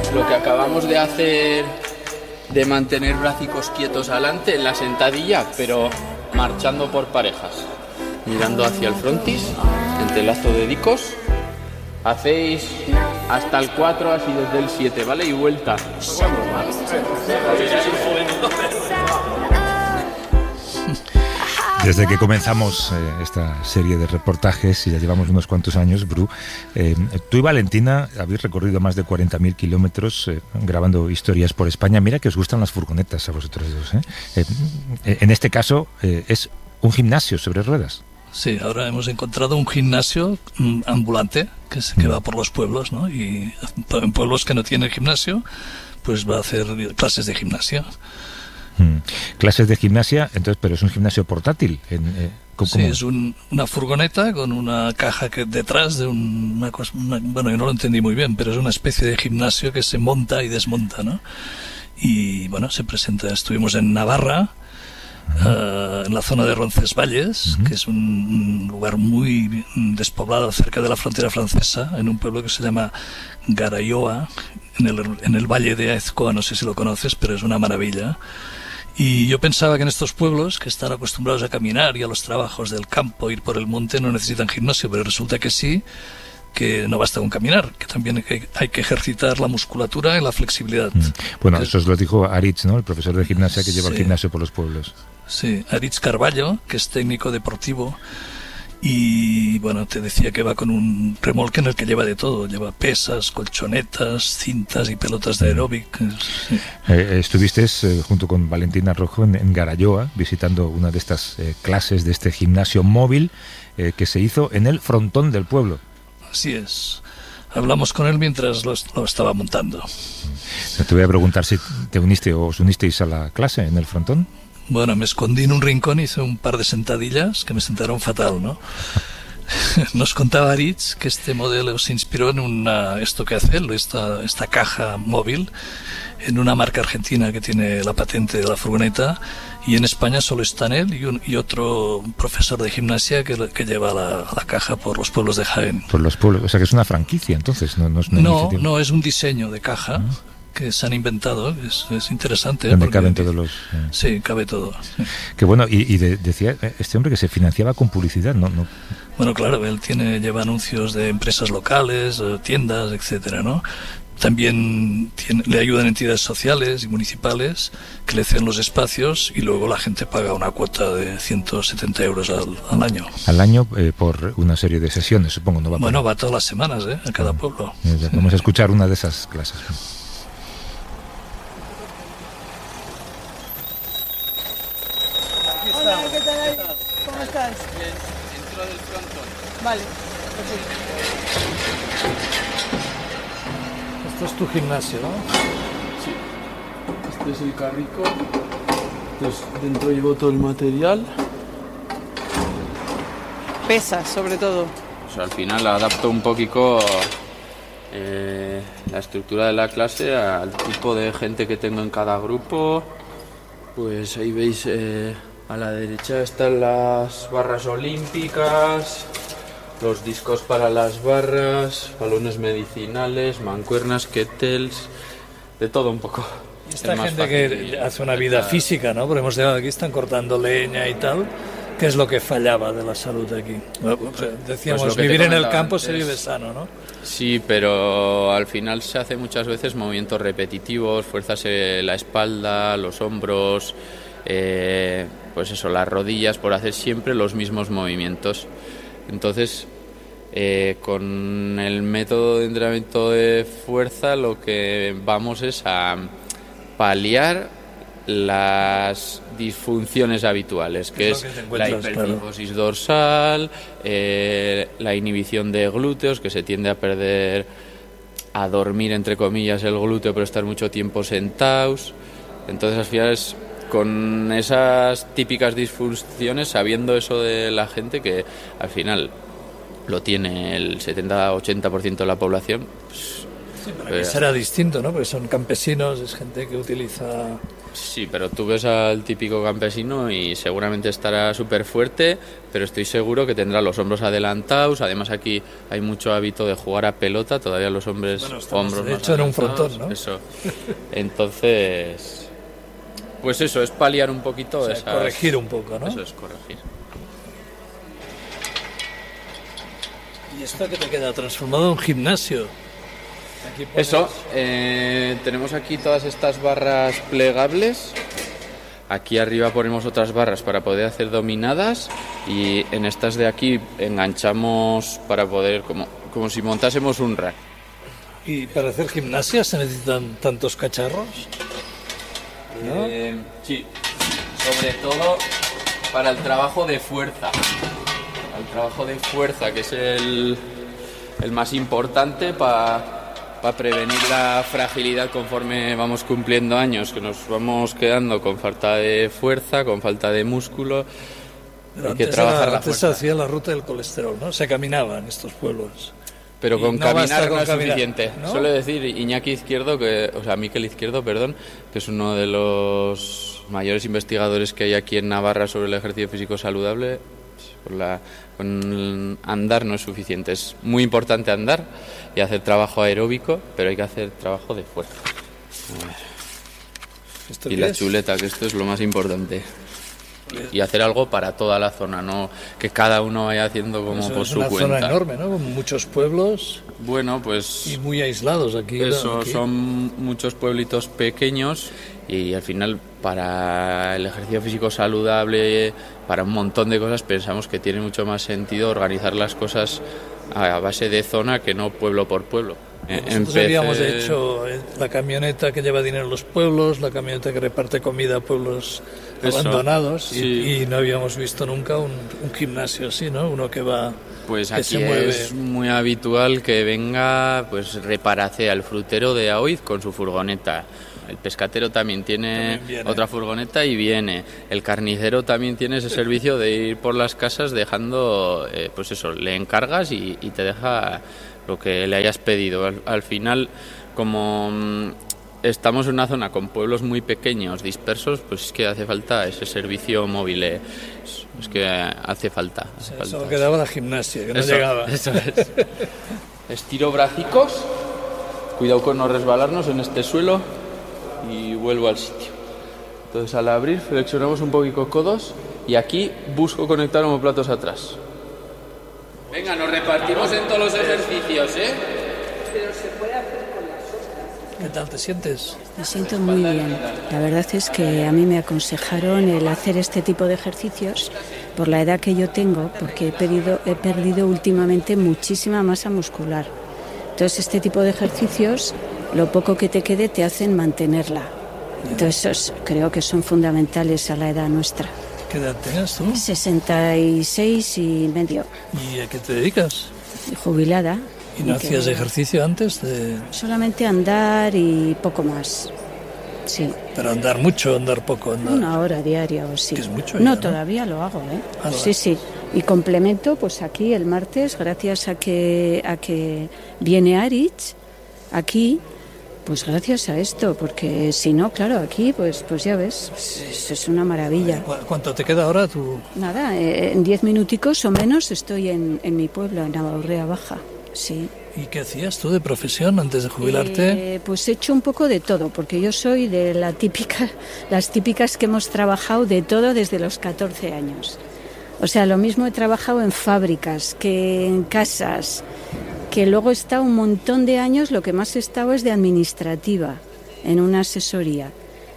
lo que acabamos de hacer de mantener brazos quietos adelante en la sentadilla, pero marchando por parejas, mirando hacia el frontis, entrelazo de dedicos. Hacéis hasta el 4, así desde el 7, ¿vale? Y vuelta. Desde que comenzamos esta serie de reportajes, y ya llevamos unos cuantos años, Bru, tú y Valentina habéis recorrido más de 40.000 kilómetros grabando historias por España. Mira que os gustan las furgonetas a vosotros dos. En este caso es un gimnasio sobre ruedas. Sí, ahora hemos encontrado un gimnasio ambulante que va por los pueblos, ¿no? Y en pueblos que no tienen gimnasio, pues va a hacer clases de gimnasia. Clases de gimnasia, entonces, pero es un gimnasio portátil. Sí, es una furgoneta con una caja que detrás de una cosa, bueno, yo no lo entendí muy bien, pero es una especie de gimnasio que se monta y desmonta, ¿no? Y bueno, se presenta, estuvimos en Navarra, en la zona de Roncesvalles, que es un lugar muy despoblado cerca de la frontera francesa, en un pueblo que se llama Garayoa, en el valle de Aezkoa, no sé si lo conoces, pero es una maravilla. Y yo pensaba que en estos pueblos, que están acostumbrados a caminar y a los trabajos del campo, ir por el monte, no necesitan gimnasio, pero resulta que sí, que no basta con caminar, que también hay que ejercitar la musculatura y la flexibilidad. Bueno, eso os lo dijo Aritz, ¿no? El profesor de gimnasia que lleva el gimnasio por los pueblos. Sí, Aritz Carballo, que es técnico deportivo. Y bueno, te decía que va con un remolque en el que lleva de todo, lleva pesas, colchonetas, cintas y pelotas de aeróbic. Sí. Estuviste junto con Valentina Rojo en Garayoa visitando una de estas clases de este gimnasio móvil que se hizo en el frontón del pueblo. Así es. Hablamos con él mientras lo estaba montando. Te voy a preguntar si te uniste o os unisteis a la clase en el frontón. Bueno, me escondí en un rincón y hice un par de sentadillas que me sentaron fatal, ¿no? Nos contaba Aritz que este modelo se inspiró en esto que hace él, esta caja móvil, en una marca argentina que tiene la patente de la furgoneta, y en España solo están él y otro profesor de gimnasia que lleva la caja por los pueblos de Jaén. Por los pueblos, o sea que es una franquicia, entonces, no es un diseño de caja. Que se han inventado, es interesante. Donde caben todos los... Sí, cabe todo. Sí. Que bueno, decía este hombre que se financiaba con publicidad, ¿no? Bueno, claro, él lleva anuncios de empresas locales, tiendas, etcétera, ¿no? También le ayudan entidades sociales y municipales que le ceden los espacios y luego la gente paga una cuota de 170 euros al año. Al año por una serie de sesiones, supongo, ¿no? Va todas las semanas, a cada pueblo. Vamos a escuchar una de esas clases. Hola, ¿qué tal ahí? ¿Cómo estás? Bien, dentro del frontón. Vale, Esto es tu gimnasio, ¿no? Sí. Este es el carrico. Entonces, dentro llevo todo el material. pesas sobre todo. O sea, al final adapto un poquito la estructura de la clase al tipo de gente que tengo en cada grupo. Pues ahí veis... a la derecha están las barras olímpicas, los discos para las barras, balones medicinales, mancuernas, kettles, de todo un poco. Esta gente que hace una vida física, ¿no? Porque hemos llegado aquí, están cortando leña y tal. ¿Qué es lo que fallaba de la salud aquí? Decíamos, pues vivir en el campo se vive sano, ¿no? Sí, pero al final se hace muchas veces movimientos repetitivos, fuerzas en la espalda, los hombros... pues eso, las rodillas, por hacer siempre los mismos movimientos. Entonces, con el método de entrenamiento de fuerza lo que vamos es a paliar las disfunciones habituales, que es la hipertrifosis dorsal, la inhibición de glúteos, que se tiende a perder, a dormir entre comillas el glúteo, pero estar mucho tiempo sentados. Entonces al final es con esas típicas disfunciones, sabiendo eso de la gente, que al final lo tiene el 70-80% de la población, pues, sí, pero será distinto, ¿no? Porque son campesinos, es gente que utiliza Sí, pero tú ves al típico campesino y seguramente estará súper fuerte, pero estoy seguro que tendrá los hombros adelantados. Además aquí hay mucho hábito de jugar a pelota, todavía los hombres hombros de más hecho en un adelantados, frontón, ¿no? Eso. Entonces, pues eso, es paliar un poquito esas... corregir un poco, ¿no? Eso es corregir. ¿Y esto que te queda? Transformado en un gimnasio. Aquí pones... Eso, tenemos aquí todas estas barras plegables. Aquí arriba ponemos otras barras para poder hacer dominadas y en estas de aquí enganchamos para poder, como si montásemos un rack. ¿Y para hacer gimnasia se necesitan tantos cacharros? ¿No? Sí, sobre todo para el trabajo de fuerza. El trabajo de fuerza, que es el más importante para prevenir la fragilidad conforme vamos cumpliendo años, que nos vamos quedando con falta de fuerza, con falta de músculo. Pero hay que trabajar la antes se fuerza. hacía la ruta del colesterol, ¿no? Se caminaba en estos pueblos. Pero Y con no basta caminar con no es caminar, suficiente. ¿no? Suele decir Iñaki Izquierdo, Mikel Izquierdo, perdón, que es uno de los mayores investigadores que hay aquí en Navarra sobre el ejercicio físico saludable. Con andar no es suficiente. Es muy importante andar y hacer trabajo aeróbico, pero hay que hacer trabajo de fuerza. ¿Esto Y qué la es? chuleta, que esto es lo más importante. Y hacer algo para toda la zona, no que cada uno vaya haciendo como Eso por es su una cuenta. zona enorme, ¿no? Con muchos pueblos Bueno, pues y muy aislados aquí. eso, aquí. son muchos pueblitos pequeños y al final para el ejercicio físico saludable, para un montón de cosas, pensamos que tiene mucho más sentido organizar las cosas a base de zona que no pueblo por pueblo. Nosotros habíamos hecho la camioneta que lleva dinero a los pueblos, la camioneta que reparte comida a pueblos Eso, abandonados sí. y no habíamos visto nunca un gimnasio así, ¿no? Uno que va... Pues que aquí se mueve. es muy habitual que venga pues Reparacea, el frutero de Aoiz, con su furgoneta. El pescatero también tiene También viene. otra furgoneta y viene. El carnicero también tiene ese servicio de ir por las casas dejando, pues eso, le encargas y te deja lo que le hayas pedido. Al final, como estamos en una zona con pueblos muy pequeños, dispersos, pues es que hace falta ese servicio móvil. Es que hace falta. Solo quedaba la gimnasia, que no llegaba. Eso es. Estiro bracicos, cuidado con no resbalarnos en este suelo y vuelvo al sitio. Entonces al abrir flexionamos un poquito codos y aquí busco conectar omoplatos atrás. Venga, nos repartimos en todos los ejercicios, ¿eh? Pero se puede hacer con las otras. ¿Qué tal te sientes? Me siento muy bien. La verdad es que a mí me aconsejaron el hacer este tipo de ejercicios por la edad que yo tengo, porque he perdido últimamente muchísima masa muscular. Entonces este tipo de ejercicios, lo poco que te quede, te hacen mantenerla. Entonces creo que son fundamentales a la edad nuestra. ¿Qué edad tienes tú? 66 y medio, ¿Y a qué te dedicas? jubilada. ¿Y no que hacías ejercicio antes? solamente andar y poco más. Sí, Pero andar mucho, andar poco, andar... 1 hora diaria o sí. Que es mucho No, ya, ¿no? todavía lo hago, ¿eh? Ah, Sí, sí. Y complemento, pues aquí el martes, gracias a que viene Aritz, aquí, pues gracias a esto, porque si no, claro, aquí, pues ya ves, es una maravilla. ¿Cuánto te queda ahora tú? Nada, en 10 minuticos o menos estoy en mi pueblo, en Navarrea Baja, sí. ¿Y qué hacías tú de profesión antes de jubilarte? Pues he hecho un poco de todo, porque yo soy de las típicas que hemos trabajado de todo desde los 14 años. O sea, lo mismo he trabajado en fábricas que en casas, que luego he estado un montón de años, lo que más he estado es de administrativa, en una asesoría.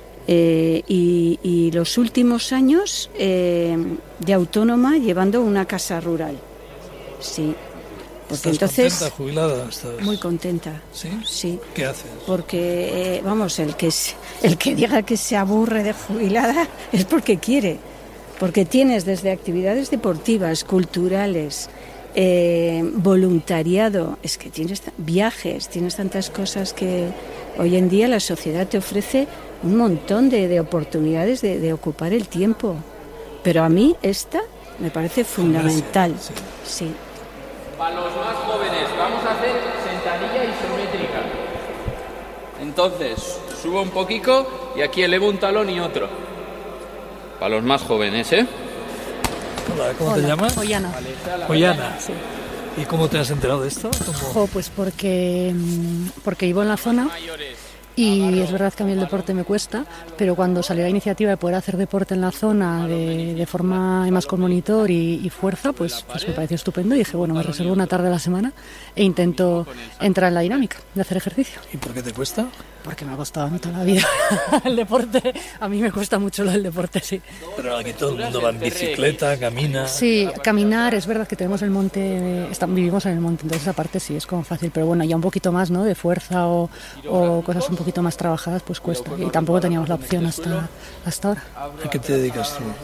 Y los últimos años de autónoma llevando una casa rural. Sí. Porque ¿Estás entonces contenta, jubilada? ¿Estás... muy contenta. ¿Sí? Sí. ¿Qué haces? Porque, vamos, el que diga que se aburre de jubilada es porque quiere. Porque tienes desde actividades deportivas, culturales, voluntariado, es que tienes viajes, tienes tantas cosas que hoy en día la sociedad te ofrece un montón de oportunidades de ocupar el tiempo. Pero a mí esta me parece fundamental. Sí. Para los más jóvenes vamos a hacer sentadilla isométrica. Entonces, subo un poquito y aquí elevo un talón y otro. Para los más jóvenes, ¿eh? Hola, ¿cómo te llamas? Ollana. Ollana. Sí. ¿Y cómo te has enterado de esto? Pues porque vivo en la zona y es verdad que a mí el deporte me cuesta, pero cuando salió la iniciativa de poder hacer deporte en la zona de forma más con monitor y fuerza, pues me pareció estupendo y dije, bueno, me reservo una tarde a la semana e intento entrar en la dinámica de hacer ejercicio. ¿Y por qué te cuesta? Porque me ha costado a mí toda la vida el deporte. A mí me cuesta mucho lo del deporte, sí. Pero aquí todo el mundo va en bicicleta, camina. Sí, caminar, es verdad que tenemos el monte, vivimos en el monte, entonces esa parte sí es como fácil, pero bueno, ya un poquito más, ¿no? De fuerza o cosas un poquito más trabajadas, pues cuesta. Y tampoco teníamos la opción hasta ahora. ¿A qué te dedicas tú?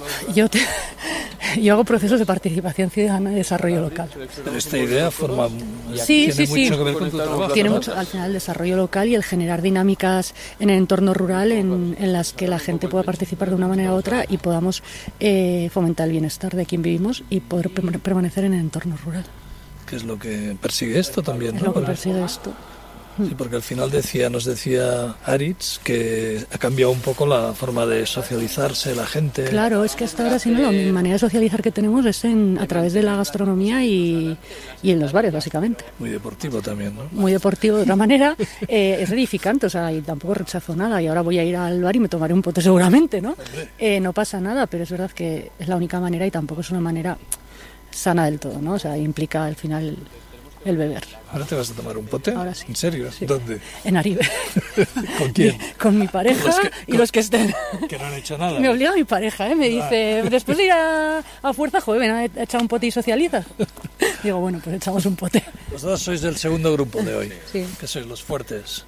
Yo hago procesos de participación ciudadana y desarrollo local. Pero esta idea tiene mucho que ver con tu trabajo. Tiene ¿no? mucho, al final, el desarrollo local y el generar dinámicas en el entorno rural en las que la gente pueda participar de una manera u otra y podamos fomentar el bienestar de quien vivimos y poder permanecer en el entorno rural. ¿Qué es lo que persigue esto también? Es ¿no? lo que persigue esto. Sí, porque al final nos decía Aritz que ha cambiado un poco la forma de socializarse la gente. Claro, es que hasta ahora si no, la manera de socializar que tenemos es a través de la gastronomía y en los bares, básicamente. Muy deportivo también, ¿no? Muy deportivo de otra manera, es edificante, o sea, y tampoco rechazo nada, y ahora voy a ir al bar y me tomaré un pote seguramente, ¿no? No pasa nada, pero es verdad que es la única manera y tampoco es una manera sana del todo, ¿no? O sea, implica al final el beber. ¿Ahora te vas a tomar un pote? Ahora sí. ¿En serio? Sí. ¿Dónde? En Aribe. ¿Con quién? Con mi pareja y los que estén. Que no han hecho nada. Me obliga mi pareja, me dice, después de ir a fuerza, joder, ven a echar un pote y socializas. Digo, bueno, pues echamos un pote. Los dos sois del segundo grupo de hoy, sí. Que sois los fuertes.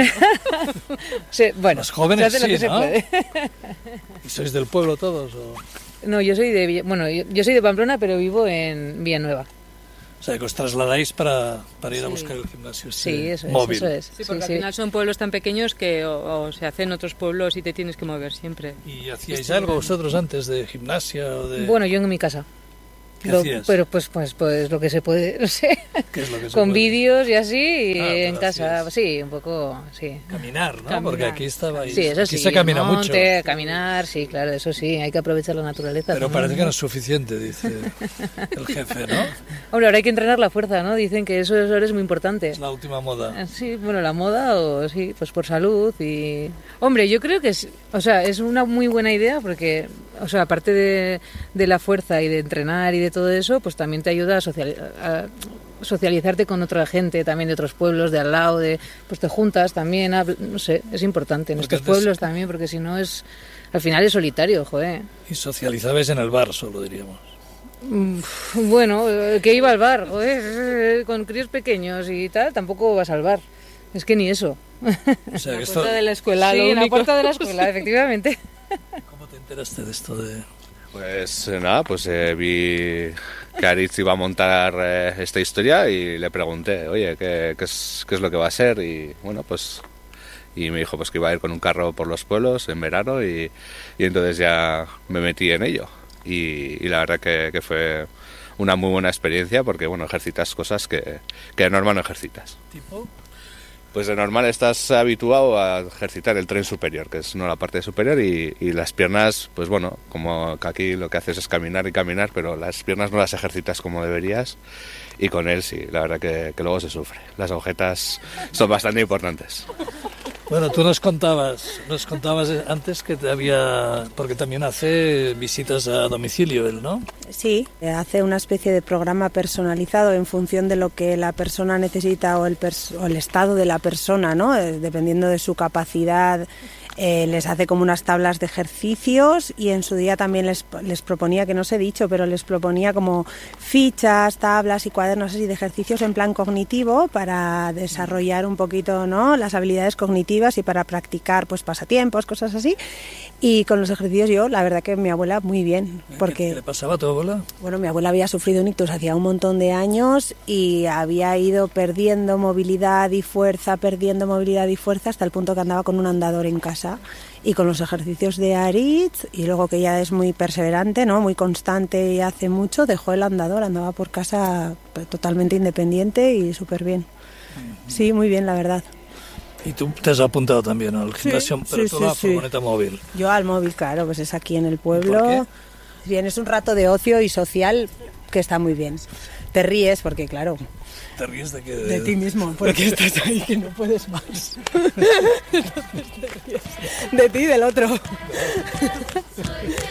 Sí, bueno, los jóvenes se hace sí, lo que ¿no? se puede. ¿Y sois del pueblo todos? ¿O? No, yo soy de Pamplona, pero vivo en Villanueva. O sea, que os trasladáis para ir a buscar el gimnasio móvil. Eso es. Sí, porque al final son pueblos tan pequeños que o se hacen otros pueblos y te tienes que mover siempre. ¿Y hacíais algo vosotros antes de gimnasia o de...? Bueno, yo en mi casa. ¿Qué hacías? Pero pues lo que se puede, no sé. ¿Qué es lo que se con puede? Vídeos y así, en casa, hacías. sí, un poco, sí. Caminar, ¿no? Caminar. Porque aquí estabais... Sí, eso aquí sí, se camina monte, mucho. Caminar, sí, claro, eso sí, hay que aprovechar la naturaleza. Pero ¿no? parece que no es suficiente, dice el jefe, ¿no? Hombre, ahora hay que entrenar la fuerza, ¿no? Dicen que eso es muy importante. Es la última moda. Sí, bueno, la moda o sí, pues por salud y... Hombre, yo creo que es una muy buena idea porque, o sea, aparte de la fuerza y de entrenar y de todo eso, pues también te ayuda a socializarte con otra gente, también de otros pueblos, de al lado, pues te juntas también, no sé, es importante en Porque estos pueblos también, porque si no al final es solitario, joder. Y socializabais en el bar solo, diríamos. Bueno, que iba al bar, joder, con críos pequeños y tal, tampoco vas al bar. Es que ni eso. O sea, que La esto... puerta de la escuela, Sí, lo en la único. puerta de la escuela, efectivamente. ¿Cómo te enteraste de esto de...? Pues nada, vi que Aritz iba a montar esta historia y le pregunté, oye, ¿qué es lo que va a ser? Y bueno, pues... Y me dijo pues que iba a ir con un carro por los pueblos en verano y entonces ya me metí en ello. Y la verdad que fue una muy buena experiencia porque, bueno, ejercitas cosas que de normal no ejercitas. ¿Tipo? Pues de normal estás habituado a ejercitar el tren superior, que es no la parte superior, y las piernas, pues bueno, como que aquí lo que haces es caminar y caminar, pero las piernas no las ejercitas como deberías, y con él sí, la verdad que luego se sufre. Las agujetas son bastante importantes. Bueno, tú nos contabas antes que porque también hace visitas a domicilio él, ¿no? Sí, hace una especie de programa personalizado en función de lo que la persona necesita o el estado de la persona, ¿no? Dependiendo de su capacidad. Les hace como unas tablas de ejercicios y en su día también les proponía, que no os he dicho, pero les proponía como fichas, tablas y cuadernos así de ejercicios en plan cognitivo para desarrollar un poquito, ¿no?, las habilidades cognitivas y para practicar pues pasatiempos, cosas así. Y con los ejercicios yo, la verdad que mi abuela muy bien. Porque, ¿Qué le pasaba a tu abuela? Bueno, mi abuela había sufrido un ictus hacía un montón de años y había ido perdiendo movilidad y fuerza hasta el punto que andaba con un andador en casa. Y con los ejercicios de Aritz, y luego que ella es muy perseverante, ¿no?, muy constante y hace mucho, dejó el andador, andaba por casa totalmente independiente y súper bien. Sí, muy bien, la verdad. Y tú te has apuntado también al gimnasio, pero tú a la furgoneta móvil. Yo al móvil, claro, pues es aquí en el pueblo. ¿Por qué? Bien, es un rato de ocio y social que está muy bien. Te ríes porque, claro... ¿Te ríes de qué? De ti mismo, porque estás ahí que no puedes más. De ti y del otro.